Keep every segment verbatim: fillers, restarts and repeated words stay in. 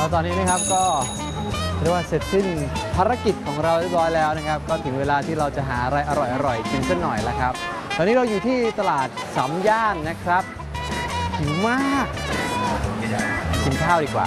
เราตอนนี้นะครับก็เรียกว่าเสร็จสิ้นภารกิจของเราเรียบร้อยแล้วนะครับก็ถึงเวลาที่เราจะหาอะไรอร่อยๆกินสักหน่อยแล้วครับตอนนี้เราอยู่ที่ตลาดสามย่านนะครับหิวมากกินข้าวดีกว่า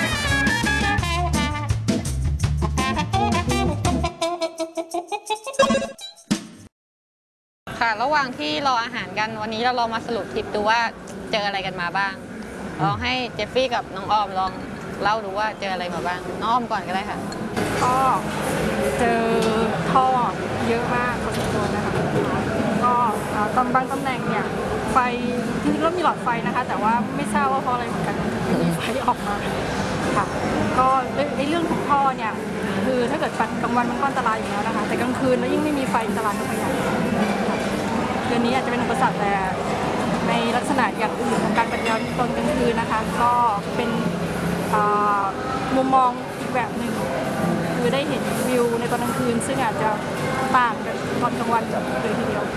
ค่ะระหว่างที่รออาหารกันวันนี้เราลองมาสรุปทริปดูว่าเจออะไรกันมาบ้างลองให้เจฟฟี่กับน้องออมลองเล่าดูว่าเจออะไรมาบ้างน้องออมก่อนก็ได้ค่ะก็เจอท่อเยอะมากพอสมควรนะคะก็ตำบางตำแหน่งเนี่ยไฟจริงๆก็มีหลอดไฟนะคะแต่ว่าไม่ทราบว่าเพราะอะไรเหมือนกันมีไฟออกมาค่ะก็ในเรื่องของท่อเนี่ยคือถ้าเกิดปัดกลางวันมันก็อันตรายอยู่แล้วนะคะแต่กลางคืนแล้วยิ่งไม่มีไฟอันตรายก็ไปใหญ่เดือนนี้อาจจะเป็นอุปสรรคแต่ในลักษณะอย่างอื่นของการปฏิบัติตนกลางคืนนะคะก็เป็นมุมมองอีกแบบหนึ่งคือได้เห็นวิวในตอนกลางคืนซึ่งอาจจะต่างกับตอนกลางวันเลยทีเดียว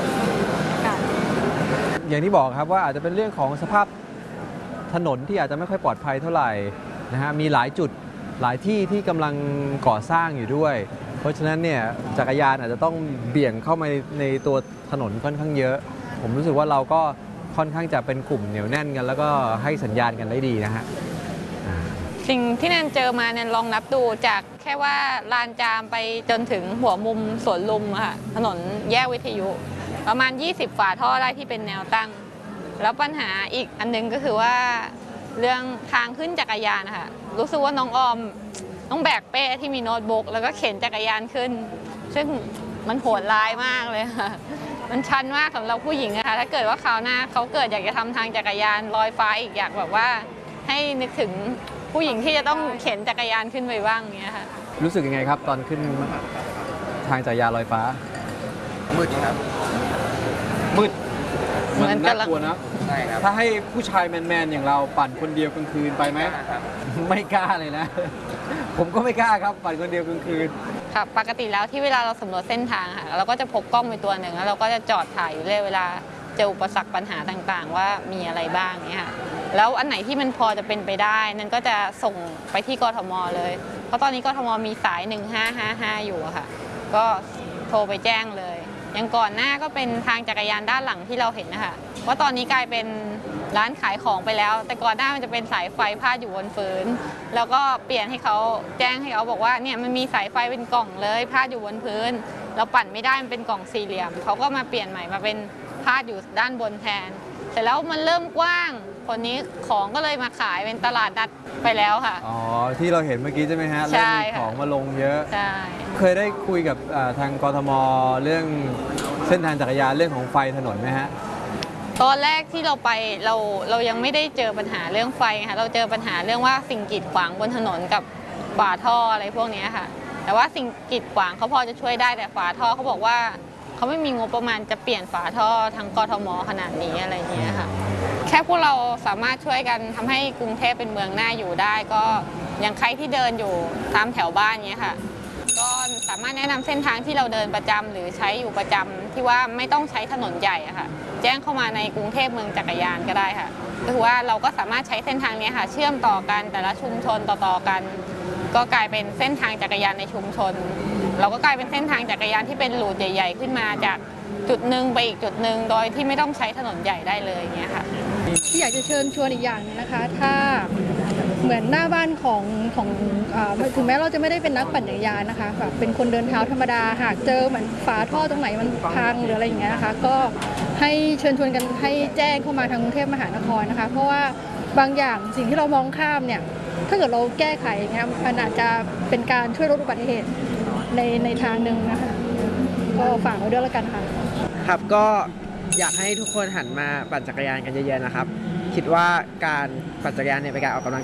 อย่างที่บอกครับว่าอาจจะเป็นเรื่องของสภาพถนนที่อาจจะไม่ค่อยปลอดภัยเท่าไหร่นะฮะมีหลายจุดหลายที่ที่กำลังก่อสร้างอยู่ด้วยเพราะฉะนั้นเนี่ยจักรยานอาจจะต้องเบี่ยงเข้ามาในตัวถนนค่อนข้างเยอะผมรู้สึกว่าเราก็ค่อนข้างจะเป็นกลุ่มเหนียวแน่นกันแล้วก็ให้สัญญาณกันได้ดีนะฮะสิ่งที่แนนเจอมาแนนลองนับดูจากแค่ว่าลานจามไปจนถึงหัวมุมสวนลุมค่ะถนนแยกวิทยุประมาณยี่สิบฝาท่อได้ที่เป็นแนวตั้งแล้วปัญหาอีกอันนึงก็คือว่าเรื่องทางขึ้นจักรยานนะคะรู้สึกว่าน้องออมต้องแบกเป้ที่มีโน้ตบุ๊กแล้วก็เข็นจักรยานขึ้นซึ่งมันโหดร้ายมากเลยค่ะมันชันมากสำหรับผู้หญิงนะคะถ้าเกิดว่าคราวหน้าเขาเกิดอยากจะทำทางจักรยานลอยฟ้าอีกอยากแบบว่าให้นึกถึงผู้หญิงที่จะต้องเข็นจักรยานขึ้นไปบ้างเงี้ยค่ะรู้สึกยังไงครับตอนขึ้นทางจักรยานลอยฟ้ามืดครับมืดมันน่ากลัวนะใช่ครับถ้าให้ผู้ชายแมนๆอย่างเราปั่นคนเดียวกลางคืนไปไหมไม่กล้าเลยนะผมก็ไม่กล้าครับปั่นคนเดียวกลางคืนค่ะปกติแล้วที่เวลาเราสำรวจเส้นทางค่ะเราก็จะพกกล้องไปตัวหนึ่งแล้วเราก็จะจอดถ่ายอยู่เลยเวลาเจออุปสรรคปัญหาต่างๆว่ามีอะไรบ้างเนี่ยค่ะแล้วอันไหนที่มันพอจะเป็นไปได้นั่นก็จะส่งไปที่กทมเลยเพราะตอนนี้กทมมีสายหนึ่งห้าห้าห้าอยู่ค่ะก็โทรไปแจ้งเลยอย่างก่อนหน้าก็เป็นทางจักรยานด้านหลังที่เราเห็นนะคะว่าตอนนี้กลายเป็นร้านขายของไปแล้วแต่ก่อนหน้ามันจะเป็นสายไฟพาดอยู่บนพื้นแล้วก็เปลี่ยนให้เขาแจ้งให้เขาบอกว่าเนี่ยมันมีสายไฟเป็นกล่องเลยพาดอยู่บนพื้นเราปั่นไม่ได้มันเป็นกล่องสี่เหลี่ยมเขาก็มาเปลี่ยนใหม่มาเป็นพาดอยู่ด้านบนแทนเสร็จแล้วมันเริ่มกว้างคนนี้ของก็เลยมาขายเป็นตลาดนัดไปแล้วค่ะอ๋อที่เราเห็นเมื่อกี้ใช่ไหมฮะเริ่มมีของมาลงเยอะใช่เคยได้คุยกับทางกทมเรื่องเส้นทางจักรยานเรื่องของไฟถนนไหมฮะตอนแรกที่เราไปเราเรายังไม่ได้เจอปัญหาเรื่องไฟค่ะเราเจอปัญหาเรื่องว่าสิ่งกีดขวางบนถนนกับฝาท่ออะไรพวกนี้ค่ะแต่ว่าสิ่งกีดขวางเขาพอจะช่วยได้แต่ฝาท่อเขาบอกว่าเขาไม่มีงบประมาณจะเปลี่ยนฝาท่อทางกทมขนาดนี้อะไรเงี้ยค่ะแค่พวกเราสามารถช่วยกันทำให้กรุงเทพเป็นเมืองน่าอยู่ได้ก็อย่างใครที่เดินอยู่ตามแถวบ้านเงี้ยค่ะก็สามารถแนะนำเส้นทางที่เราเดินประจำหรือใช้อยู่ประจำที่ว่าไม่ต้องใช้ถนนใหญ่อะค่ะแจ้งเข้ามาในกรุงเทพเมืองจักรยานก็ได้ค่ะก็คือว่าเราก็สามารถใช้เส้นทางนี้ค่ะเชื่อมต่อกันแต่ละชุมชนต่อๆกันก็กลายเป็นเส้นทางจักรยานในชุมชนเราก็กลายเป็นเส้นทางจักรยานที่เป็นรูทใหญ่ๆขึ้นมาจากจุดหนึ่งไปอีกจุดหนึ่งโดยที่ไม่ต้องใช้ถนนใหญ่ได้เลยอย่างเงี้ยค่ะที่อยากจะเชิญชวนอีกอย่างนึงนะคะถ้าเหมือนหน้าบ้านของของถึงแม้เราจะไม่ได้เป็นนักปั่นจักรยานนะคะแบบเป็นคนเดินเท้าธรรมดาหากเจอเหมือนฝาท่อตรงไหนมันพังหรืออะไรอย่างเงี้ยนะคะก็ให้เชิญชวนกันให้แจ้งเข้ามาทางกรุงเทพมหานครนะคะเพราะว่าบางอย่างสิ่งที่เรามองข้ามเนี่ยถ้าเกิดเราแก้ไขอย่างเงี้ยมันอาจจะเป็นการช่วยลดอุบัติเหตุในในทางหนึ่งนะคะก็ฝากไว้ด้วยแล้วกันค่ะครับก็อยากให้ทุกคนหันมาปั่นจักรยานกันเยอะๆนะครับคิดว่าการปั่นจักรยานเนี่ยเป็นการออกกำลัง